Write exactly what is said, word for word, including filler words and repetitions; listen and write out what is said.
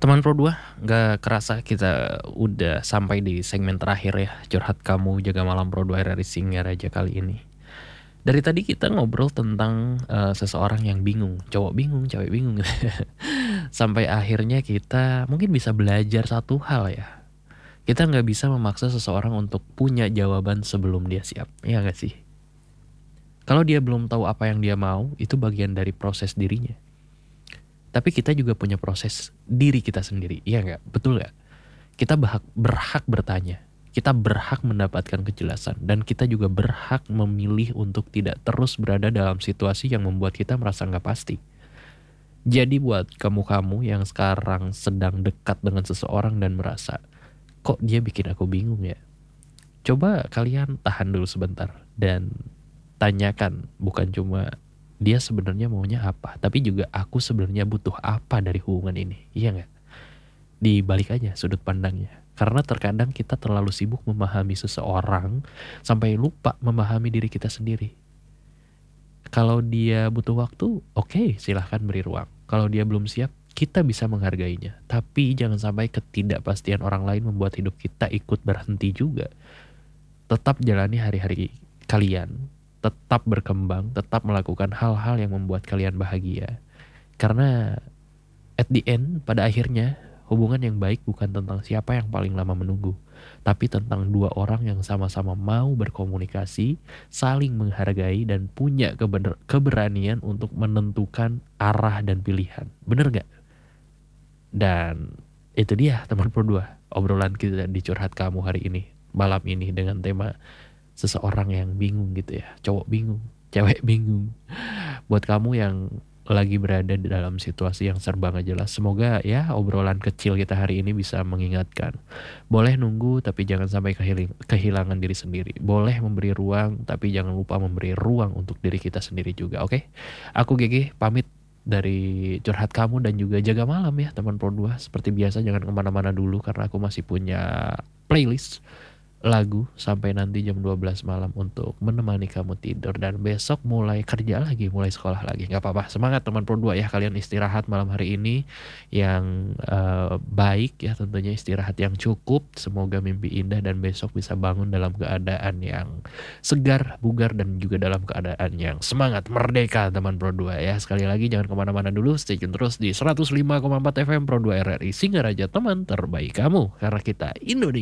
Teman Pro dua, nggak kerasa kita udah sampai di segmen terakhir ya, curhat kamu jaga malam Pro dua R R I Singaraja kali ini. Dari tadi kita ngobrol tentang, eee, seseorang yang bingung, cowok bingung, cewek bingung. Sampai akhirnya kita mungkin bisa belajar satu hal ya, kita nggak bisa memaksa seseorang untuk punya jawaban sebelum dia siap, iya nggak sih? Kalau dia belum tahu apa yang dia mau, itu bagian dari proses dirinya. Tapi kita juga punya proses diri kita sendiri, iya nggak? Betul nggak? Kita berhak berhak bertanya, kita berhak mendapatkan kejelasan, dan kita juga berhak memilih untuk tidak terus berada dalam situasi yang membuat kita merasa nggak pasti. Jadi buat kamu-kamu yang sekarang sedang dekat dengan seseorang dan merasa, kok dia bikin aku bingung ya? Coba kalian tahan dulu sebentar dan tanyakan, bukan cuma dia sebenarnya maunya apa, tapi juga aku sebenarnya butuh apa dari hubungan ini, iya nggak? Dibalik aja sudut pandangnya. Karena terkadang kita terlalu sibuk memahami seseorang sampai lupa memahami diri kita sendiri. Kalau dia butuh waktu, oke, silahkan beri ruang. Kalau dia belum siap, kita bisa menghargainya. Tapi jangan sampai ketidakpastian orang lain membuat hidup kita ikut berhenti juga. Tetap jalani hari-hari kalian, tetap berkembang, tetap melakukan hal-hal yang membuat kalian bahagia. Karena at the end, pada akhirnya, hubungan yang baik bukan tentang siapa yang paling lama menunggu, tapi tentang dua orang yang sama-sama mau berkomunikasi, saling menghargai, dan punya kebener- keberanian untuk menentukan arah dan pilihan. Bener gak? Dan itu dia teman Pro dua, obrolan kita di curhat kamu hari ini, malam ini dengan tema seseorang yang bingung gitu ya, cowok bingung, cewek bingung. Buat kamu yang lagi berada di dalam situasi yang serba nggak jelas, semoga ya obrolan kecil kita hari ini bisa mengingatkan. Boleh nunggu tapi jangan sampai kehiling- kehilangan diri sendiri. Boleh memberi ruang tapi jangan lupa memberi ruang untuk diri kita sendiri juga, oke? Aku G G pamit dari curhat kamu dan juga jaga malam ya teman Pro dua. Seperti biasa jangan kemana-mana dulu karena aku masih punya playlist lagu sampai nanti jam dua belas malam untuk menemani kamu tidur, dan besok mulai kerja lagi, mulai sekolah lagi. Nggak apa-apa, semangat teman Pro dua ya, kalian istirahat malam hari ini yang eh, baik ya, tentunya istirahat yang cukup, semoga mimpi indah dan besok bisa bangun dalam keadaan yang segar, bugar, dan juga dalam keadaan yang semangat, merdeka teman Pro dua ya. Sekali lagi jangan kemana-mana dulu, stay tune terus di seratus lima koma empat F M Pro dua R R I Singaraja, teman terbaik kamu, karena kita Indonesia.